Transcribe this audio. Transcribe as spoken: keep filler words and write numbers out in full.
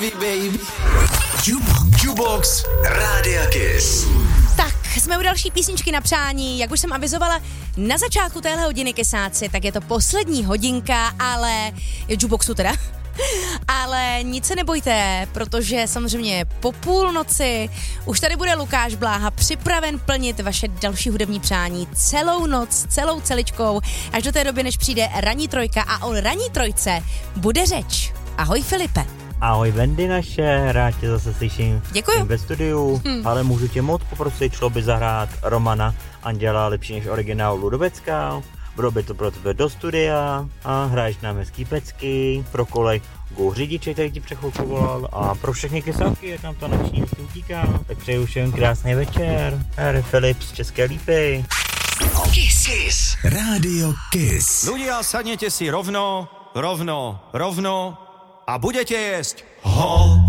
baby, baby. Jukebox, Jukebox Rádia Kiss. Tak, jsme u další písničky na přání. Jak už jsem avizovala na začátku téhle hodiny Kisáci, tak je to poslední hodinka, ale Jukeboxu teda. Ale nic se nebojte, protože samozřejmě po půlnoci už tady bude Lukáš Bláha připraven plnit vaše další hudební přání celou noc, celou celičkou, až do té doby, než přijde ranní trojka a o ranní trojce bude řeč. Ahoj Filipe. Ahoj Wendy naše, rád tě zase slyším. Děkuju. Ve studiu, hmm. ale můžu tě moc poprosit, šlo by zahrát Romana Anděla lepší než originál Ludovecká. Bylo by to pro tebe do studia a hraješ nám hezký pecky, pro kolegu řidiče, který ti přechvilku volal a pro všechny kysáky, jak nám to noční hezky utíká. Tak přeju všem krásný večer. Here Filip z České Lípy. Kiss, Kiss. Rádio Kiss. Ľudia, sadnete si rovno, rovno, rovno a budete jesť ho.